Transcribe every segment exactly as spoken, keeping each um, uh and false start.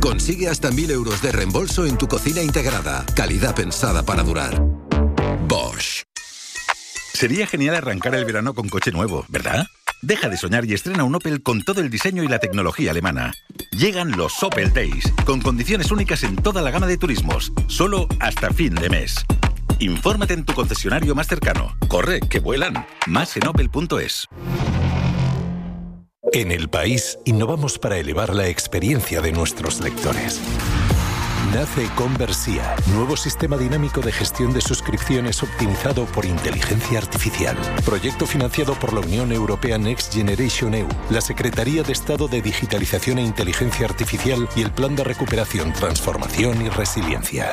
Consigue hasta mil euros de reembolso en tu cocina integrada. Calidad pensada para durar. Bosch. Sería genial arrancar el verano con coche nuevo, ¿verdad? Deja de soñar y estrena un Opel con todo el diseño y la tecnología alemana. Llegan los Opel Days, con condiciones únicas en toda la gama de turismos, solo hasta fin de mes. Infórmate en tu concesionario más cercano. Corre, que vuelan. Más en opel punto es. En El País, innovamos para elevar la experiencia de nuestros lectores. Nace Conversia, nuevo sistema dinámico de gestión de suscripciones optimizado por inteligencia artificial. Proyecto financiado por la Unión Europea Next Generation E U, la Secretaría de Estado de Digitalización e Inteligencia Artificial y el Plan de Recuperación, Transformación y Resiliencia.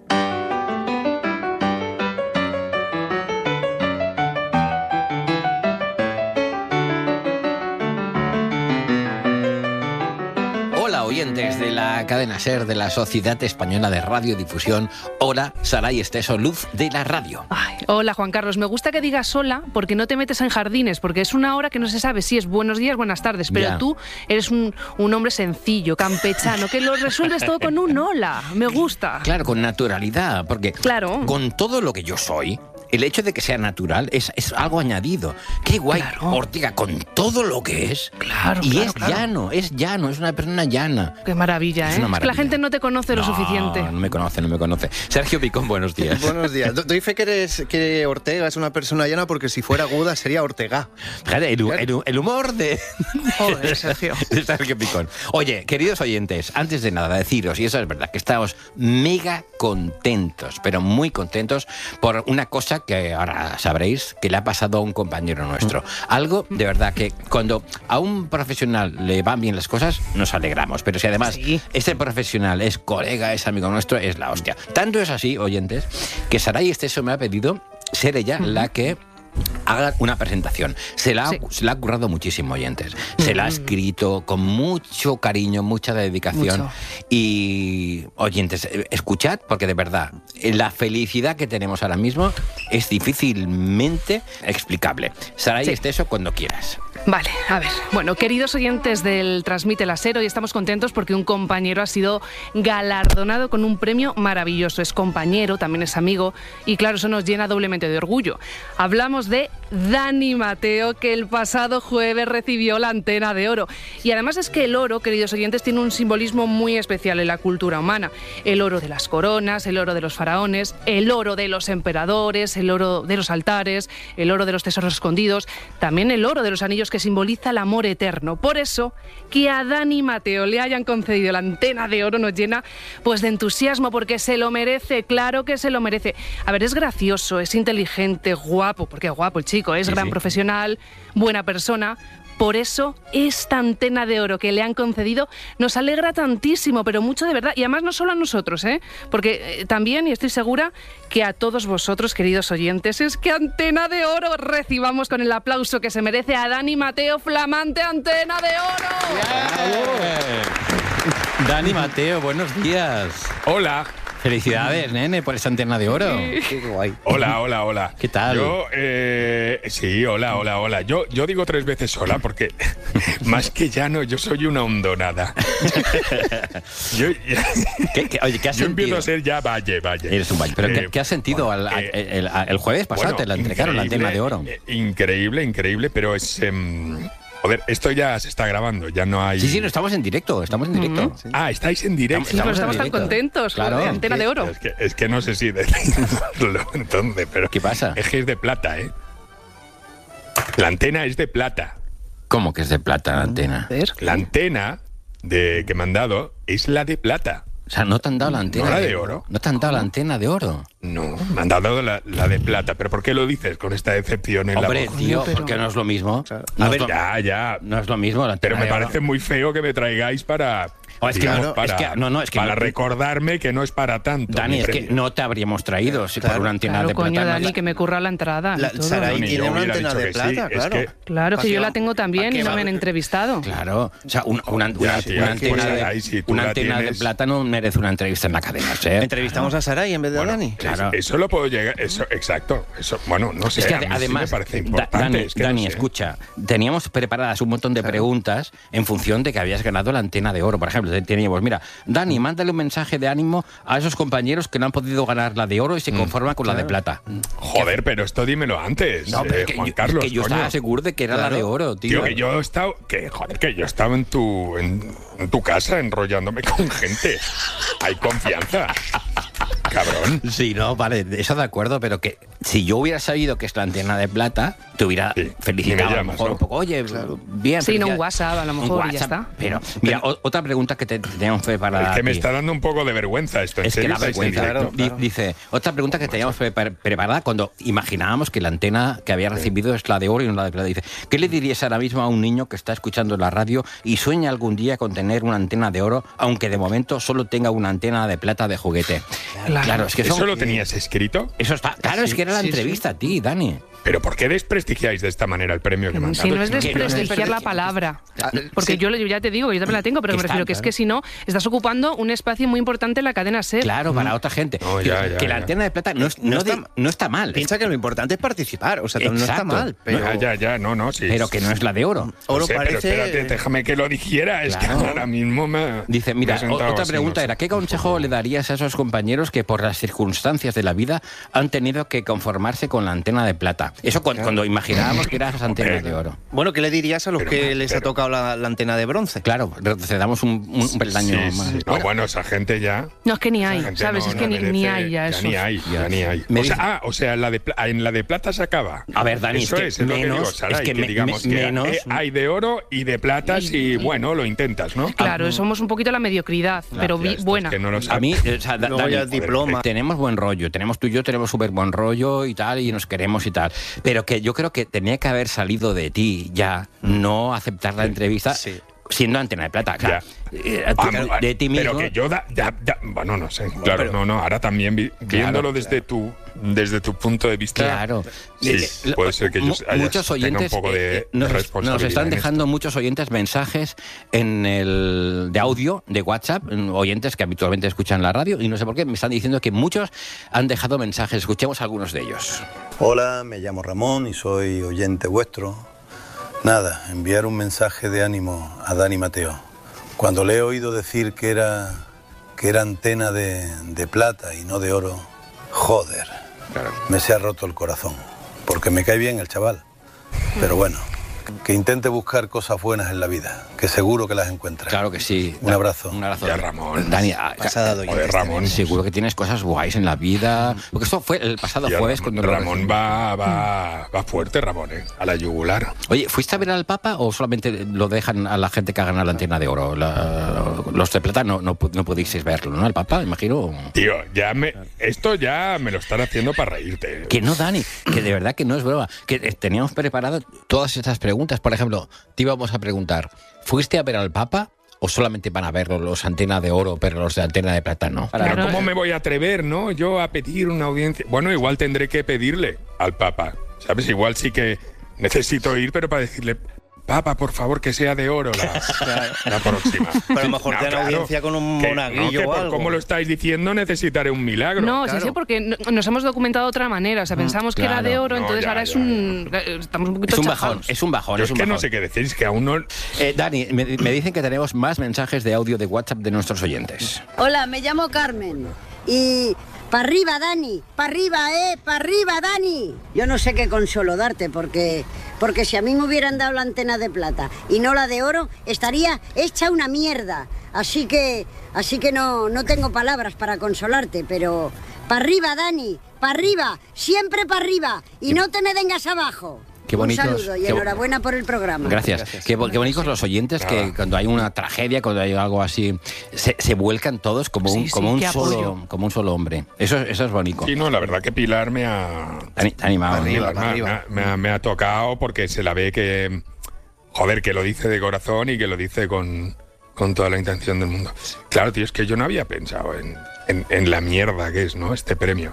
Oyentes de la cadena SER de la Sociedad Española de Radiodifusión. Hola, Saray Esteso, luz de la radio. Ay, hola, Juan Carlos. Me gusta que digas hola porque no te metes en jardines, porque es una hora que no se sabe si es buenos días, buenas tardes, pero ya. Tú eres un, un hombre sencillo, campechano, que lo resuelves todo con un hola. Me gusta. Claro, con naturalidad, porque claro. Con todo lo que yo soy, el hecho de que sea natural es, es algo añadido. Qué guay, claro. Ortega, con todo lo que es. Claro, y claro, es claro. llano, es llano, es una persona llana. Qué maravilla, es ¿eh? Una maravilla. Es que la gente no te conoce lo no, suficiente. No me conoce, no me conoce. Sergio Picón, buenos días. Buenos días. Doy fe que, eres, que Ortega es una persona llana porque si fuera aguda sería Ortega. Fíjate, el, el, el humor de... Joder, Sergio. de Sergio Picón. Oye, queridos oyentes, antes de nada deciros, y eso es verdad, que estamos mega contentos, pero muy contentos por una cosa que ahora sabréis que le ha pasado a un compañero nuestro. Algo de verdad que cuando a un profesional le van bien las cosas, nos alegramos. Pero si además sí. Este profesional es colega, es amigo nuestro, es la hostia. Tanto es así, oyentes, que Saray Esteso me ha pedido ser ella uh-huh. la que haga una presentación. Se la, sí. se la ha currado muchísimo, oyentes. Se mm. la ha escrito con mucho cariño, mucha dedicación. Mucho. Y, oyentes, escuchad, porque de verdad, la felicidad que tenemos ahora mismo es difícilmente explicable. Saray sí. Esteso, cuando quieras. Vale, a ver. Bueno, queridos oyentes del Transmite la SER, hoy estamos contentos porque un compañero ha sido galardonado con un premio maravilloso. Es compañero, también es amigo, y claro, eso nos llena doblemente de orgullo. Hablamos de Dani Mateo, que el pasado jueves recibió la Antena de Oro. Y además es que el oro, queridos oyentes, tiene un simbolismo muy especial en la cultura humana. El oro de las coronas, el oro de los faraones, el oro de los emperadores, el oro de los altares, el oro de los tesoros escondidos, también el oro de los anillos que simboliza el amor eterno. Por eso, que a Dani Mateo le hayan concedido la Antena de Oro nos llena pues de entusiasmo, porque se lo merece, claro que se lo merece. A ver, es gracioso, es inteligente, guapo, porque es guapo el chico, es sí, gran sí. profesional, buena persona. Por eso, esta Antena de Oro que le han concedido nos alegra tantísimo, pero mucho de verdad. Y además no solo a nosotros, ¿eh? Porque eh, también, y estoy segura, que a todos vosotros, queridos oyentes, es que Antena de Oro recibamos con el aplauso que se merece a Dani Mateo, flamante Antena de Oro. Yeah. Dani Mateo, buenos días. Hola. Felicidades, nene, por esa Antena de Oro. Qué guay. Hola, hola, hola. ¿Qué tal? Yo, eh, sí, hola, hola, hola. Yo, yo digo tres veces hola porque más que llano, yo soy una hondonada. yo, ¿Qué, qué, oye, ¿qué has yo sentido? empiezo a ser ya valle, valle. Eres un valle. ¿Pero eh, qué, qué has sentido? Al, eh, el, el, el jueves pasado bueno, te la entregaron la Antena de Oro. Increíble, increíble, pero es... Um, Joder, esto ya se está grabando, ya no hay... Sí, sí, no, estamos en directo, estamos en directo. Uh-huh. Ah, ¿estáis en directo? Sí, pero estamos tan contentos, claro. De Antena de Oro. Es que, es que no sé si decirlo entonces, pero... ¿Qué pasa? Es que es de plata, ¿eh? La antena es de plata. ¿Cómo que es de plata la antena? La antena de, que me han dado es la de plata. O sea, ¿no te han dado la antena? ¿No la de oro? ¿No te han dado la antena de oro? No, me han dado la, la de plata. ¿Pero por qué lo dices con esta decepción en Hombre, la voz? tío, pero... porque no es lo mismo. Claro. No A ver, lo... ya, ya. No es lo mismo la antena Pero me de parece oro. muy feo que me traigáis para... Oh, es, digamos, que no, para, es que no, no, es que para no, recordarme que no es para tanto. Dani, es que no te habríamos traído si claro, por una antena claro, de plata. coño, Dani, la... que me curra la entrada. La, Saray tiene una antena de plata, sí, claro. Es que, claro, que yo la tengo también y no me han entrevistado. Claro, o sea, un, una, una, ya, tía, una antena, Saray, de, si una antena de plata no merece una entrevista en la cadena, ¿eh? ¿Entrevistamos a Saray en vez de bueno, a Dani? Claro. Eso lo puedo llegar... Eso, exacto. Eso, bueno, no sé. Es que a mí además, sí me parece importante. Dani, es que Dani no sé. escucha, teníamos preparadas un montón de claro. preguntas en función de que habías ganado la Antena de Oro. Por ejemplo, ejemplo, teníamos, mira, Dani, mándale un mensaje de ánimo a esos compañeros que no han podido ganar la de oro y se conforman con la de plata. Joder, pero esto dímelo antes, No, pero eh, que Juan yo, Carlos. es que yo coño. estaba seguro de que era Claro. la de oro, tío. Tío, que yo he estado, que joder, que yo estaba en tu, en, en tu casa enrollándome con gente. Hay confianza. Cabrón. Sí, no, vale, eso de acuerdo, pero que si yo hubiera sabido que es la antena de plata, te hubiera Sí, felicitado ni me a lo llamas, mejor ¿no? un poco. Oye, bien. Sí, no, un felicidades. WhatsApp a lo Un mejor y ya WhatsApp, está. Pero, mira, o- otra pregunta que te te teníamos preparada. Es que me a ti. está dando un poco de vergüenza esto. ¿En Es que serio la estáis en vergüenza. directo? Di- Dice, otra pregunta que teníamos pre- pre- preparada cuando imaginábamos que la antena que había recibido es la de oro y no la de plata. Dice, ¿qué le dirías ahora mismo a un niño que está escuchando la radio y sueña algún día con tener una antena de oro, aunque de momento solo tenga una antena de plata de juguete? Claro. es que son- ¿Eso lo tenías escrito? Eso está. Claro, es que era la sí, entrevista a ti, Dani. ¿Pero por qué desprestigiáis de esta manera el premio que me han Si no dado? es que no es desprestigiar la desprestigiar. palabra. Ah, Porque sí. yo, le- yo ya te digo, yo también la tengo, pero me Está, refiero que es claro. que si no, estás ocupando un espacio muy importante en la cadena SER. Claro, para otra gente. No, que ya, ya, que la ya. antena de plata no, es- No no, está- di- no está mal. Piensa que lo importante es participar, o sea, no está Exacto. mal, pero... Ya, ya, ya, no, no, sí. pero que no es la de oro. Oro No sé, pero parece... espérate, déjame que lo dijera, es Claro. que ahora mismo me... Dice, me mira, he sentado o- otra así, pregunta no sé. era, ¿qué consejo le darías a esos compañeros que por las circunstancias de la vida han tenido que conformarse con la antena de plata? Eso cu- cuando imaginábamos que eran esas antenas de oro. Bueno, ¿qué le dirías a los Pero, que les ha pero- tocado la, la antena de bronce? Claro, retrocedamos un, un, un peldaño Sí, más. sí. No, bueno, esa gente ya... No, es que ni esa hay, gente ¿sabes? no- es no que ni, merece- ni hay ya eso. ni hay, ya ni hay. Me O sea, dice- ah, o sea, en la de, pla- en la de plata se acaba. A ver, Dani, Eso es que es, es lo que menos- digo, Saray, es que que, me- digamos me- que menos- eh, hay de oro y de platas y, bueno, lo intentas, ¿no? Claro, somos un poquito la mediocridad, pero Ya vi- estás, buena. que no lo A sabes. mí, o sea, Da- Luego Dani, ya el diploma. tenemos buen rollo, tenemos tú y yo, tenemos súper buen rollo y tal, y nos queremos y tal. Pero que yo creo que tenía que haber salido de ti ya, no aceptar la entrevista. Sí. Siendo antena de plata, claro. Eh, tú- Ah, de ti mismo. Pero que yo da, da- da- bueno, no sé. Claro, pero- no, no. Ahora también vi- viéndolo desde tu desde tu punto de vista. Claro. Sí, Eh, puede ser que yo mu- hayas- muchos tenga oyentes un poco de eh, nos, responsabilidad nos están en dejando muchos oyentes mensajes en el de audio de WhatsApp, mm, oyentes que habitualmente escuchan la radio y no sé por qué me están diciendo que muchos han dejado mensajes. Escuchemos algunos de ellos. Hola, me llamo Ramón y soy oyente vuestro. Nada, enviar un mensaje de ánimo a Dani Mateo. Cuando le he oído decir que era, que era antena de, de plata y no de oro, joder, me se ha roto el corazón. Porque me cae bien el chaval. Pero bueno, que intente buscar cosas buenas en la vida, que seguro que las encuentra. Claro que sí. Un abrazo. Un abrazo. Ya, Ramón. Dani, ah, Pasada de Joder, oyentes Ramón. seguro que tienes cosas guays en la vida. Porque esto fue el pasado Ya, jueves Ramón, cuando lo Ramón recibí. va, va, va fuerte, Ramón, ¿eh? A la yugular. Oye, ¿fuiste a ver al Papa o solamente lo dejan a la gente que ha ganado la antena de oro? La- los de plata no, no, pu- no pudisteis verlo, ¿no? Al Papa, imagino. Tío, ya me, esto ya me lo están haciendo para reírte. Que no, Dani, que de verdad que no es broma. Que eh, teníamos preparado todas estas preguntas. Por ejemplo, te íbamos a preguntar, ¿fuiste a ver al Papa o solamente van a verlo los antena de oro, pero los de antena de plata no? Pero Claro. ¿cómo me voy a atrever, no? Yo a pedir una audiencia. Bueno, igual tendré que pedirle al Papa. ¿Sabes? Igual sí que necesito ir, pero para decirle, Papa, por favor, que sea de oro la, la próxima. Pero a lo mejor te dan audiencia con un Que- monaguillo no, que o por algo. como lo estáis diciendo, necesitaré un milagro. No, claro. sí, sí, porque no- nos hemos documentado de otra manera. O sea, pensamos que era claro. de oro, No, entonces ya, ahora es ya, un. eh, Estamos un poquito Es un bajón, chafados. es un bajón, Yo es es un que bajón. no sé qué decís, que aún no... Eh, Dani, me, me dicen que tenemos más mensajes de audio de WhatsApp de nuestros oyentes. Hola, me llamo Carmen. Y para arriba, Dani, para arriba, eh, para arriba, Dani. Yo no sé qué consuelo darte, porque, porque si a mí me hubieran dado la antena de plata y no la de oro, estaría hecha una mierda. Así que, así que no, no tengo palabras para consolarte, pero para arriba, Dani, para arriba, siempre para arriba, y no te me vengas abajo. Qué bonitos, Un saludo y qué- enhorabuena por el programa. Gracias. Qué, bo- qué bonitos los oyentes que Nada. cuando hay una tragedia, cuando hay algo así, se, se vuelcan todos como un, Sí, sí, como un qué solo, apoyo. como un solo hombre. Eso, eso es bonito. Sí, no, la verdad que Pilar me ha... Te ha animado. ¿no? Arriba. me, ha- me ha- me ha, me ha tocado porque se la ve que... Joder, que lo dice de corazón y que lo dice con, con toda la intención del mundo. Claro, tío, es que yo no había pensado en, en, en la mierda que es, ¿no? Este premio.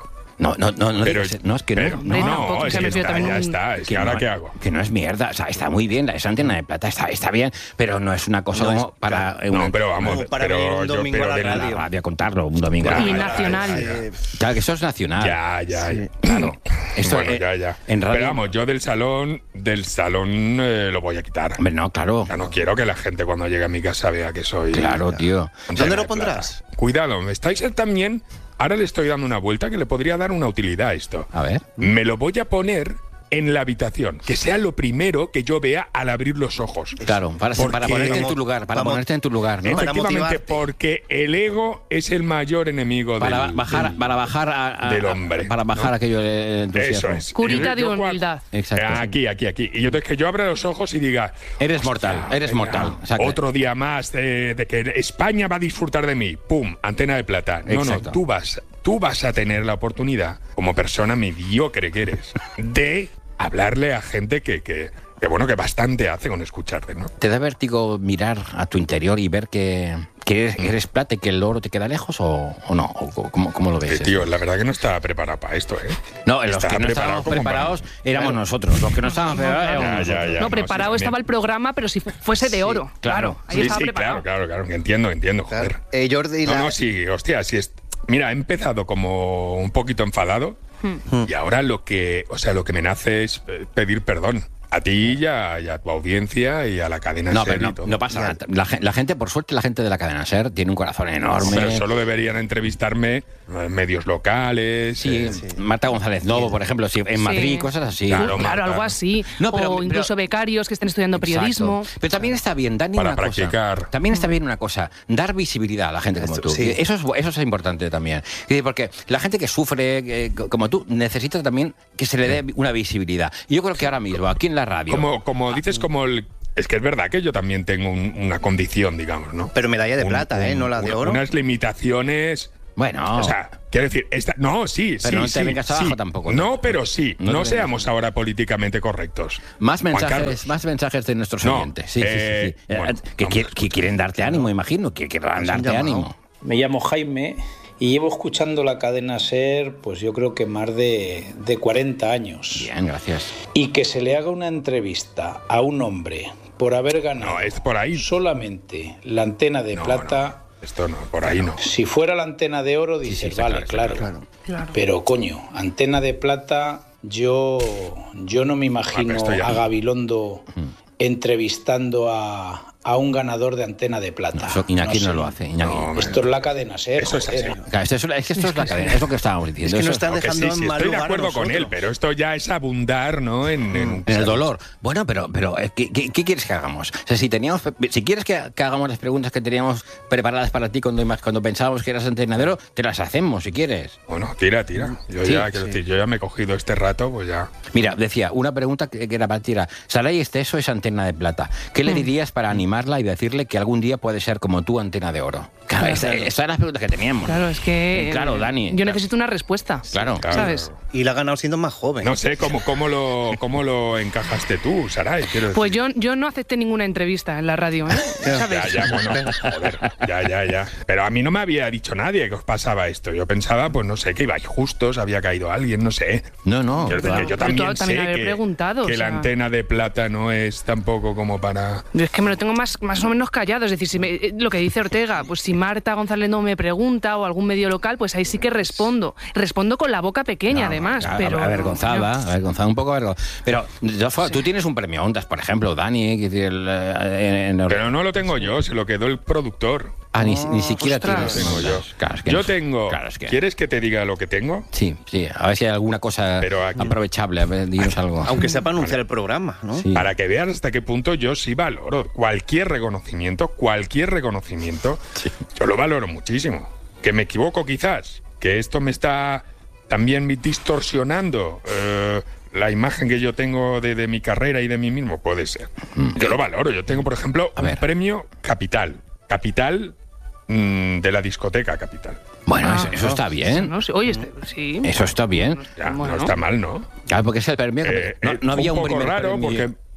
No, no, no, no, Pero- digas- no, es que pero- no. no, tampoco, es se que me fío está, también ya un- está. Es que Que ahora no, qué hago. Que no es mierda, o sea, está muy bien, esa antena de plata está, está bien, pero no es una cosa No como es- para... No, pero vamos, Como para pero venir un yo- domingo pero a la de la radio. radio a contarlo un domingo. Ya, Y ya, nacional. ya, ya. Eh, Claro, que eso es nacional. Ya, ya, ya. Claro. Esto, bueno, eh, ya, ya. En radio... Pero vamos, yo del salón, del salón eh, lo voy a quitar. Hombre, no, claro. Ya no quiero que la gente cuando llegue a mi casa vea que soy... Claro, tío. Antena ¿Dónde de lo pondrás? plata. Cuidado, me estáis también... Ahora le estoy dando una vuelta que le podría dar una utilidad a esto. A ver. Me lo voy a poner en la habitación, que sea lo primero que yo vea al abrir los ojos. Claro, para, Porque- para ponerte en tu Vamos- lugar, para vamos- ponerte en tu lugar, ¿no? Para Efectivamente, motivarte. porque el ego es el mayor enemigo Para del, bajar, del- para bajar a- a- del hombre, para bajar ¿no? aquello de entusiasmo. Eso es. Curita Y de yo cuan- humildad. Exacto. Aquí, aquí, aquí. Y yo entonces que yo abra los ojos y diga... Eres mortal, "Hostia, eres venga, mortal". O sea que- Otro día más de, de que España va a disfrutar de mí. ¡Pum! Antena de plata. No, Exacto. no, tú vas, tú vas a tener la oportunidad, como persona mediocre que eres, de hablarle a gente que, que, que, bueno, que bastante hace con escucharte, ¿no? ¿Te da vértigo mirar a tu interior y ver que, que eres, eres plata y que el oro te queda lejos o, o no? ¿O cómo, cómo lo ves? Eh, tío, la verdad que no estaba preparado para esto, ¿eh? No, los Estaba que no preparado estábamos como preparados para- éramos Claro. nosotros. Los que no estábamos preparados éramos Ya, nosotros. ya, ya. No, no, preparado sí, estaba el también. programa, pero si fuese de oro. claro. Ahí Sí, estaba sí, preparado. claro, claro, claro, que entiendo, entiendo, joder. Claro. Eh, Jordi, No, la- no, sí, hostia, sí es... Mira, he empezado como un poquito enfadado Hmm. y ahora lo que, o sea, lo que me nace es eh, pedir perdón a ti y a, y a tu audiencia y a la cadena No, SER pero y no, todo. no pasa nada. La, gen- la gente, por suerte, la gente de la cadena SER tiene un corazón enorme. Pero solo deberían entrevistarme eh, medios locales. Sí, eh, Marta González Novo, por ejemplo, sí, en Sí. Madrid, cosas así. Claro, Claro, Marta. algo así. No, pero- o pero- incluso becarios que estén estudiando periodismo. Exacto. Pero también está bien, Dani, Para una practicar. cosa. También está bien una cosa, dar visibilidad a la gente como Esto- tú. sí. Eso es eso es importante también. Y porque la gente que sufre eh, como tú necesita también que se le dé una visibilidad. Y yo creo que ahora mismo, aquí en la radio. como, como dices, como el... Es que es verdad que yo también tengo un- una condición, digamos, ¿no? Pero medalla de Un- plata, ¿eh? un- No la de una- oro. Unas limitaciones... Bueno, O sea, quiero decir, esta, no, sí, Pero sí, no te sí, vengas sí. abajo tampoco, No, ¿no? pero sí, No te no, vengas seamos ahora políticamente correctos. más Juan mensajes, Carlos. más mensajes de nuestros No, oyentes. Sí, sí, sí, eh, sí. Eh, bueno, que, vamos a quier- que quieren darte ánimo, imagino, que quieran darte llamado. ánimo. Me llamo Jaime y llevo escuchando la cadena SER, pues yo creo que más de, de cuarenta años. Bien, gracias. Y que se le haga una entrevista a un hombre por haber ganado No, es por ahí. solamente la antena de No, plata. no, esto no, por ahí no. Si fuera la antena de oro, dices, sí, está vale, claro, claro, está Claro. Pero coño, antena de plata, yo, yo no me imagino Ah, esto ya- a Gabilondo entrevistando a, a un ganador de antena de plata. Eso Iñaki no, sé. lo hace. Iñaki. No, Esto es la cadena SER. Eso es joder. así. Claro, esto es, es que esto es la cadena, es lo que estábamos diciendo. Es que no Eso- está Aunque dejando sí, sí, en mal estoy de lugar a acuerdo con él, nosotros. pero esto ya es abundar, ¿no? En, en un- En el dolor. Bueno, pero, pero eh, ¿qué, qué, qué quieres que hagamos? O sea, si teníamos, si quieres que, que hagamos las preguntas que teníamos preparadas para ti cuando, cuando pensábamos que eras entrenadero, te las hacemos si quieres. Bueno, tira, tira. Yo Sí, ya, quiero sí. decir, yo ya me he cogido este rato, pues ya. Mira, decía, una pregunta que, que era para ti era, Saray Esteso es antena de plata. ¿Qué le dirías para animarla y decirle que algún día puede ser como tú antena de oro? Claro, esa- esas eran las preguntas que teníamos. Claro, es que. Claro, eh, Dani. Yo necesito una respuesta. Claro. Claro. ¿Sabes? Y la ha ganado siendo más joven. No sé cómo, cómo, lo, cómo lo encajaste tú, Saray, quiero decir. Pues yo, yo no acepté ninguna entrevista en la radio, ¿eh? ¿Sabes? Ya, ya, bueno, joder, ya, ya, ya. Pero a mí no me había dicho nadie que os pasaba esto. Yo pensaba, pues no sé, que ibais justos, había caído alguien, no sé. No, no. Quiero decir claro. que yo Pero también tú también sé haber que, preguntado, que o la sea. antena de plata no es tampoco como para... Yo es que me lo tengo más, más o menos callado. Es decir, si me- eh, lo que dice Ortega, pues si Marta González no me pregunta o algún medio local, pues ahí sí que respondo. Respondo con la boca pequeña, No, además. a- pero avergonzada, avergonzada, un poco avergonzada. Pero de todas formas, tú tienes un premio Ondas, por ejemplo, Dani, que tiene el, eh, en- en- Pero no lo tengo yo, se lo quedó el productor. Ah, ni, ni siquiera ostras. tienes Tengo yo. Ondas. Claro, es que Yo no- tengo... claro, es que- ¿Quieres que te diga lo que tengo? Sí, sí, a ver si hay alguna cosa Pero aquí- aprovechable, a ver, dinos algo. Aunque sea para anunciar el programa, ¿no? Sí. Para que veas hasta qué punto yo sí valoro cualquier reconocimiento, cualquier reconocimiento, yo lo valoro muchísimo. Que me equivoco quizás, que esto me está también distorsionando eh, la imagen que yo tengo de, de mi carrera y de mí mismo, puede ser. Yo lo valoro. Yo tengo, por ejemplo, A un ver. premio Capital. Capital mm, de la discoteca Capital. Bueno, Ah, eso, eso está bien. No sé, oye, este- sí. Eso está bien. Ya, Bueno. no está mal, ¿no? Claro, porque es el premio. que- Eh, no, eh, no fue había un un poco primer raro premio. porque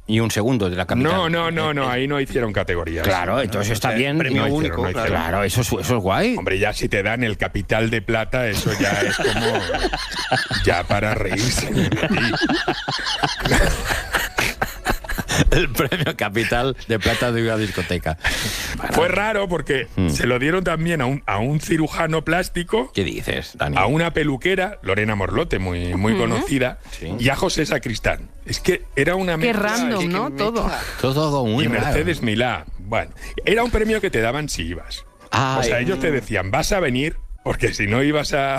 y un segundo de la capital. No, no, no, no, ahí no hicieron categorías. Claro, entonces está bien. Premio no único, hicieron, no claro. Claro, eso es, eso es guay. Hombre, ya si te dan el capital de plata, eso ya es como... ya para reírse de ti. El premio capital de plata de una discoteca. Bueno. Fue raro porque Mm. se lo dieron también a un, a un cirujano plástico, ¿Qué dices, Dani? a una peluquera, Lorena Morlote, muy, muy Ujú. conocida, Sí. y a José Sacristán. Es que era una Qué mezcla. random, qué ¿no? mezcla. Todo. Todo muy Y raro. Mercedes Milá. Bueno, era un premio que te daban si ibas. Ay. O sea, ellos te decían, vas a venir, porque si no ibas a...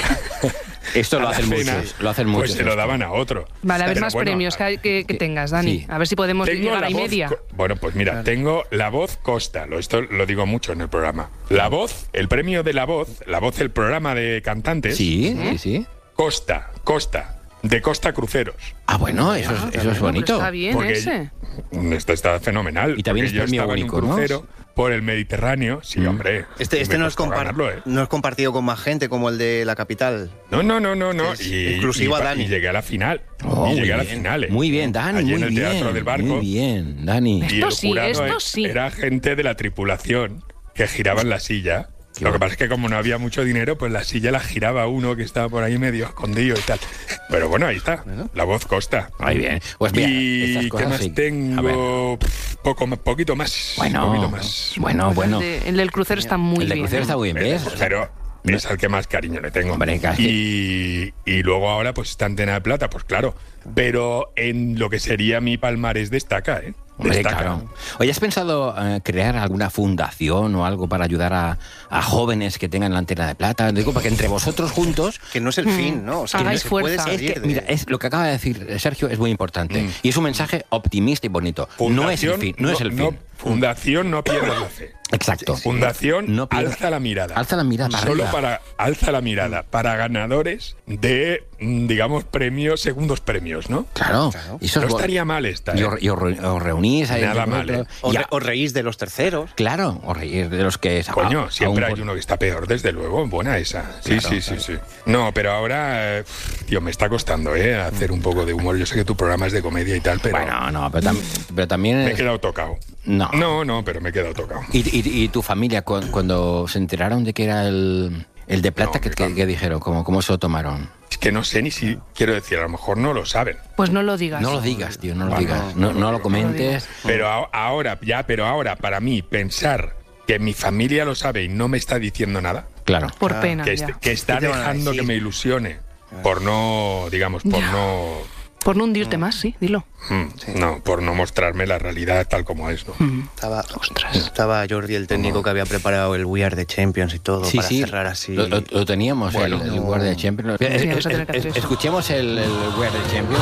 Esto lo a la hacen cena, muchos, lo hacen muchos. Pues se lo esto. daban a otro. Vale, a ver Pero más bueno, premios que, que- que tengas, Dani. Sí. A ver si podemos Tengo llegar la a y voz media. co- Bueno, pues mira, tengo la voz Costa, lo, esto lo digo mucho en el programa. La voz, el premio de la voz, la voz del programa de cantantes, Sí, sí, sí. Costa, Costa, de Costa Cruceros. Ah, bueno, eso es, eso es bonito. Está bien Porque ese. Esto está fenomenal. Y también porque es yo premio estaba único, en un ¿no? crucero por el Mediterráneo, sí, Mm. hombre. Este, este me no, es costó compar- ganarlo, ¿eh? no es compartido con más gente como el de la capital. No, no, no, no, no. Es Y, exclusivo y- a Dani. y llegué a la final. Oh, y llegué muy a la bien. final. ¿eh? Muy bien, Dani, Allí muy en el bien. Teatro del Barco. Muy bien, Dani. Y Esto el sí, jurado esto e- sí. era gente de la tripulación que giraba en la silla. Qué Lo que bueno. pasa es que como no había mucho dinero, pues la silla la giraba uno que estaba por ahí medio escondido y tal. Pero bueno, ahí está. La voz Costa. Muy bien. Pues mira, estas ¿Y cosas qué más sí. A ver. tengo? Pff, Poco, más- poquito más. Bueno, poquito más. bueno, bueno. El, de- el del crucero está muy El de bien. crucero ¿eh? está muy bien, El ¿ves? crucero es al que más cariño le tengo. Hombre, casi. Y, y luego ahora, pues esta Antena de Plata, pues claro. Pero en lo que sería mi palmarés destaca, ¿eh? Hombre, Destaca. claro. Oye, ¿has pensado eh, crear alguna fundación o algo para ayudar a, a jóvenes que tengan la Antena de Plata? Digo, para que entre vosotros juntos... Que no es el fin, ¿no? O sea, Hagáis que se puede fuerza. Es salir que, de- mira, es, lo que acaba de decir Sergio es muy importante. Mm. Y es un mensaje optimista y bonito. No es el Fundación, fin. No, es el no- fin. Fundación no pierdas la fe. Exacto. Fundación No pierdas- alza la mirada. Alza la mirada para Solo arriba. para alza la mirada para ganadores de, mm, digamos, premios, segundos premios, ¿no? Claro. Y eso No es bo- estaría mal esta. Y ¿eh? os, y os re- os reunís ahí. Nada entre mal, ¿eh? vosotros. O, Y re- a- o reís de los terceros. Claro, os reír de los que... Coño, a- siempre aún hay por- uno que está peor, desde luego. Buena esa. Sí, Claro, sí, sí, sí. No, pero ahora, eh, tío, me está costando, ¿eh? Hacer un poco de humor. Yo sé que tu programa es de comedia y tal, pero Bueno, no, pero, tam- pero también... me he es- quedado tocado. No. No, no, pero me he quedado tocado. ¿Y, y, y tu familia, cu- cuando se enteraron de que era el, el de plata, No, ¿qué, mi qué- fam- qué dijeron? ¿Cómo, ¿Cómo se lo tomaron? Es que no sé ni si, quiero decir, a lo mejor no lo saben. Pues no lo digas. No lo digas, tío, no lo Vale, digas. no, No, no no lo lo digo. comentes. Pero a- ahora, ya, pero ahora, para mí, pensar que mi familia lo sabe y no me está diciendo nada, Claro. Por Ah, pena, que, ya. est- que está ¿Qué te van a dejando decir? que me ilusione por no, digamos, por Ya. no... Por no hundirte más, sí, dilo. mm, No, por no mostrarme la realidad tal como es, ¿no? Estaba, Ostras. estaba Jordi, el técnico, que había preparado el We Are the Champions y todo Sí, para sí. cerrar así. Lo, lo- lo teníamos, Bueno. el, el Guardia Champions. Eh, vamos a eh, tener que eh, hacer eso. escuchemos el, el Guardia Champions.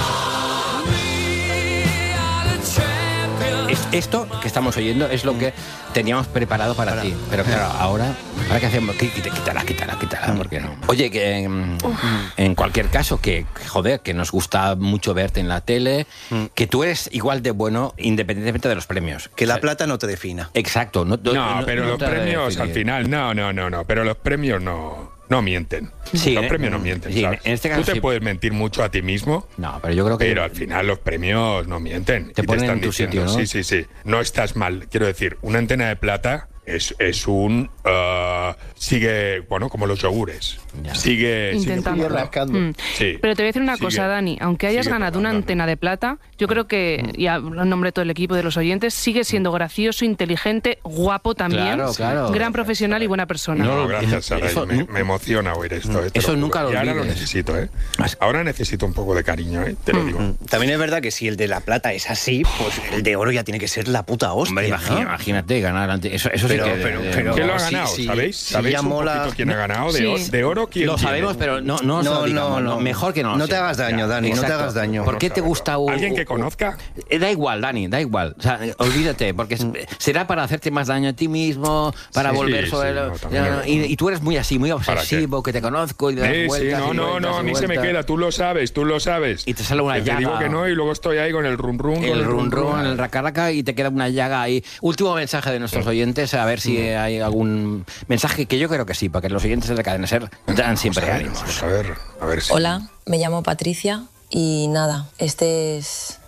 Es- esto que estamos oyendo es lo que teníamos preparado para ti. Pero claro, ahora, ¿ahora qué hacemos? Quí- quita- Quítala, quítala, quítala, porque no. Oye, que mm, en cualquier caso, que joder, que nos gusta mucho verte en la tele, que tú eres igual de bueno independientemente de los premios. Que O la sea, plata no te defina. Exacto. No, No, pero no los te premios define. al final, no, no, no, no, pero los premios no, no mienten. Sí, los eh, premios no mienten, sí, ¿sabes? en este caso Tú te sí. puedes mentir mucho a ti mismo, No, pero yo creo que... pero al final los premios no mienten. Te Y ponen están en tu diciendo, sitio, ¿no? sí, sí, sí, no estás mal. Quiero decir, una Antena de Plata es, es un... ah, sigue, bueno, como los yogures. Ya. Sigue... sigue Intentando. funcionando. Mm. Sí. Pero te voy a decir una Sigue- cosa, Dani. Aunque hayas sigue ganado una probando, antena de plata, yo creo que, y hablo en nombre de todo el equipo de los oyentes, sigue siendo gracioso, inteligente, guapo también. Claro, claro. Gran profesional y buena persona. No, No, gracias, Sara. eso- me, me emociona oír esto. eh, te Eso lo juro. nunca lo Y ahora lo olvides. necesito, ¿eh? Ahora necesito un poco de cariño, ¿eh? Te lo digo. Mm. También es verdad que si el de la plata es así, pues el de oro ya tiene que ser la puta hostia. Hombre, ¿no? imagina- imagínate ganar ante... Eso, eso Pero- sí que... pero- eh, pero- ¿Quién lo ha sí, ganado? sí, ¿Sabéis? sí, ¿Sabéis ya un mola. poquito quién ha ganado? De, Sí. o- de oro, ¿quién Lo tiene? sabemos, pero no, no, se lo No, digamos, no, no. Mejor que no lo No te sepas. hagas daño, Dani, no te Exacto. hagas daño. ¿Por qué te gusta un... ¿Alguien que un- conozca? Eh, Da igual, Dani, da igual. O sea, eh, olvídate, porque es- será para hacerte más daño a ti mismo, para Sí, volver sí, sobre... sí, lo- no, también ya, es no, verdad. y, y tú eres muy así, muy ¿Para qué? obsesivo, que te conozco y das Sí, sí, vueltas no, y no, vueltas no, y a mí se me vueltas. queda, tú lo sabes, tú lo sabes. Y te sale una Que te llaga. digo que no y luego estoy ahí con el run run, con El el run run run, run. el raca raca y te queda una llaga ahí. Último mensaje de nuestros oyentes, a ver si hay algún mensaje, que yo creo que sí, porque los oyentes de la cadena SER dan siempre Vamos a ver, ánimos. vamos a ver, a ver si... Hola, me llamo Patricia y nada, este es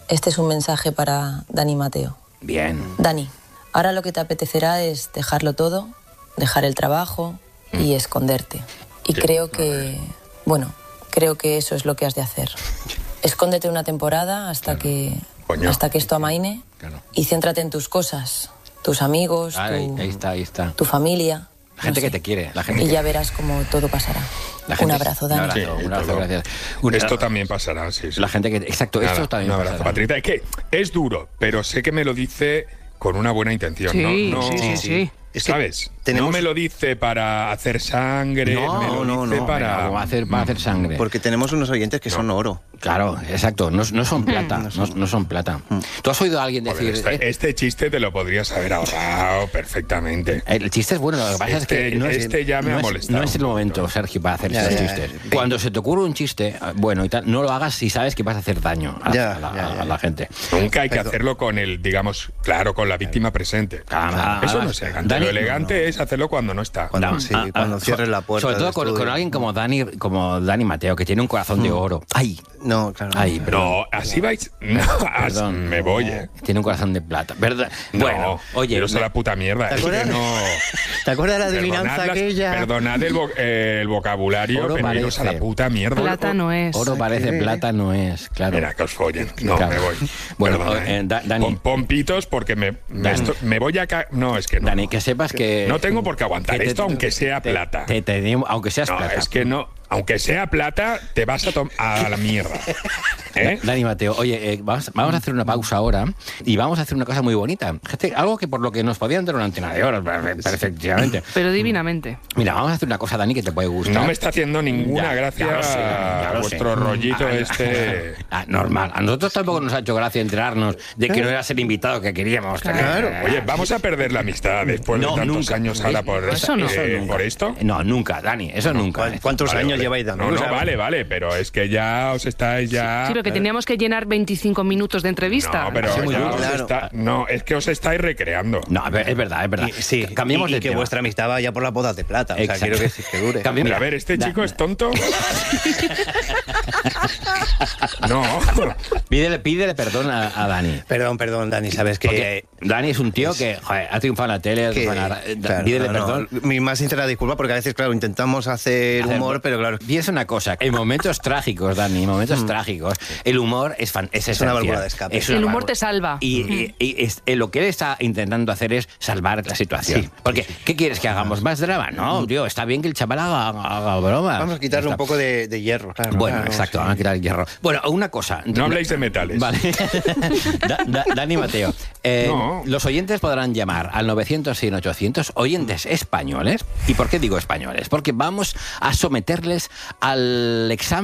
Este es un mensaje para Dani Mateo. Bien. Dani, ahora lo que te apetecerá es dejarlo todo, dejar el trabajo mm. y esconderte. Y ¿Qué? creo que, bueno, creo que eso es lo que has de hacer. Escóndete una temporada hasta claro. que Coño. hasta que esto amaine claro. y céntrate en tus cosas, tus amigos, ah, tu, ahí, ahí está, ahí está. tu familia. La gente no sé. que te quiere. La gente y que... ya verás cómo todo pasará. Gente... Un abrazo, Dani. Un abrazo, sí, un abrazo gracias. Un esto también pasará, sí, sí. La gente que... Exacto, Nada, esto también un abrazo, pasará. Patricia. Es que es duro, pero sé que me lo dice con una buena intención. Sí, no, no, sí, sí, sí. Es que ¿Sabes? tenemos... No me lo dice para hacer sangre, no, me lo no, dice no, para... No, va a hacer, va a hacer sangre. Porque tenemos unos oyentes que no. son oro. Claro, exacto, no, no son plata, no son, no son plata. ¿Tú has oído a alguien decir... Joder, este, este chiste te lo podrías haber ahorrado perfectamente. El chiste es bueno, lo que pasa este, es que... No es, este ya me no ha es, molestado. No es el momento, Sergio, para hacer ya, estos ya, chistes. Ya, Cuando se te ocurre un chiste, bueno y tal, no lo hagas si sabes que vas a hacer daño a, ya, a, la, ya, ya. a la gente. Nunca hay que Perdón. hacerlo con el, digamos, claro, con la víctima presente. Claro, Eso no es elegante. Dani, lo elegante no, no. es hacerlo cuando no está. Cuando, no, sí, ah, cuando ah, cierres la puerta. Sobre todo con, con alguien como Dani, como Dani Mateo, que tiene un corazón mm. de oro. ¡Ay! No, claro. Ay, no, así vais. No, perdón, me voy. Eh. Tiene un corazón de plata, ¿verdad? No, bueno, oye. Pero es la puta mierda. ¿Te acuerdas, es que no... ¿Te acuerdas de la adivinanza perdonad aquella? Las, perdonad el, vo eh, el vocabulario, oro pero iros a la puta mierda. Plata no es. Oro parece, plata no es, claro. Mira, que os follen. No, claro. me voy. Bueno, Perdona, eh, da, Dani. Pon, pon pitos porque me, me, esto, me voy a... Ca no, es que no. Dani, que sepas que... No tengo por qué aguantar te, esto, aunque sea te, plata. Te, te, te, aunque seas no, plata. Es que no... Aunque sea plata, te vas a, a la mierda. ¿Eh? Dani Mateo, oye, eh, vamos, vamos a hacer una pausa ahora y vamos a hacer una cosa muy bonita. Gente, algo que por lo que nos podían dar una antena de oro, perfectamente. Pero divinamente. Mira, vamos a hacer una cosa, Dani, que te puede gustar. No me está haciendo ninguna ya, gracia ya sé, ya a vuestro sé. rollito ah, este... Ah, normal. A nosotros tampoco nos ha hecho gracia enterarnos de que no eras el invitado que queríamos. Claro. Oye, ¿vamos a perder la amistad después no, de tantos nunca. años ahora por, eso no. eh, por esto? No, nunca, Dani, eso no, nunca. ¿Cuántos vale, años vale. lleváis dando? No, no, vale, vale, pero es que ya os estáis ya... Sí, pero que teníamos que llenar veinticinco minutos de entrevista. No, pero sí, ya os claro. está... No, es que os estáis recreando. No, es verdad, es verdad. Y, sí, Cambiemos y, de y que tema. vuestra amistad vaya por las bodas de plata. O sea, Exacto. quiero que, que dure. Cambiemos. A ver, ¿este chico es tonto? No. Pídele, pídele perdón a, a Dani. Perdón, perdón, Dani, sabes que... Porque Dani es un tío es, que joder, ha triunfado en la tele. Que, la, claro, pídele no, perdón. No, mi más sincera disculpa, porque a veces, claro, intentamos hacer humor, pero claro... Piensa una cosa, en momentos trágicos, Dani, en momentos mm. trágicos, el humor es, fan, es, es una válvula de escape. Es el humor te salva. Y, y, y es, lo que él está intentando hacer es salvar la situación. Sí, porque, sí, sí. ¿qué quieres? ¿Que hagamos más drama? No, tío, está bien que el chaval haga, haga broma. Vamos a quitarle un poco de, de hierro, claro. Bueno, claro, exacto, sí. vamos a quitar el hierro. Bueno, una cosa. No habléis de metales. Vale. da, da, Dani Mateo, eh, no. los oyentes podrán llamar al novecientos, cien, ochocientos, oyentes españoles. ¿Y por qué digo españoles? Porque vamos a someterles al examen